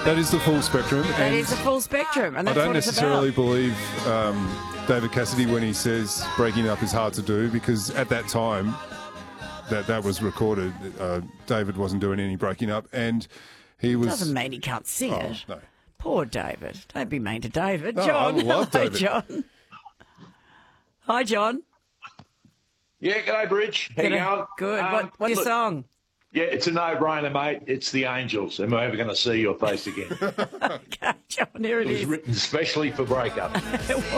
That is the full spectrum. That is the full spectrum, and I that's don't what it's necessarily about. believe David Cassidy when he says breaking up is hard to do, because at that time that was recorded, David wasn't doing any breaking up, and he was... Doesn't mean he can't sing it. No. Poor David. Don't be mean to David. No, John. I love David. Hi, John. Hi, John. Yeah, g'day, Bridge. How you going? Good. What's your look, song? Yeah, it's a no-brainer, mate. It's The Angels, and we're ever going to see your face again. Okay, John, here it It was is. written especially for breakup.